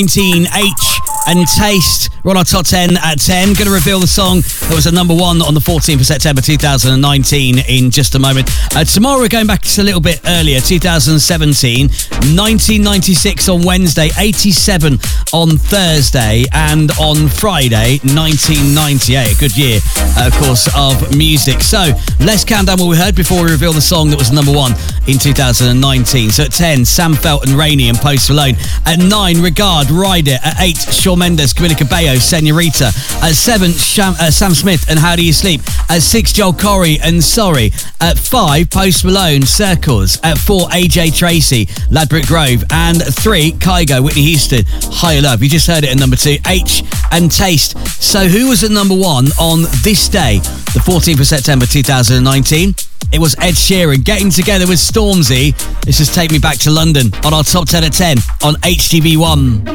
19H and Taste. We're on our top 10 at 10. Going to reveal the song that was at number 1 on the 14th of September 2019 in just a moment. Tomorrow we're going back just a little bit earlier, 2017, 1996 on Wednesday, 87 on Thursday, and on Friday, 1998. A good year, of course, of music. So let's count down what we heard before we reveal the song that was number 1 in 2019. So at 10, Sam Felton, Rainey and Post Malone. At 9, Regard, Ride It. At 8, Shawn Mendes, Camila Cabello, Senorita. At 7, Sam Smith and How Do You Sleep. At 6, Joel Corry and Sorry. At 5, Post Malone, Circles. At 4, AJ Tracy, Ladbroke Grove. And 3, Kygo, Whitney Houston, Higher Love. You just heard it at number 2, H and Taste. So who was at number 1 on this day, the 14th of September 2019? It was Ed Sheeran getting together with Stormzy. This is Take Me Back to London on our top 10 at 10 on HTB1.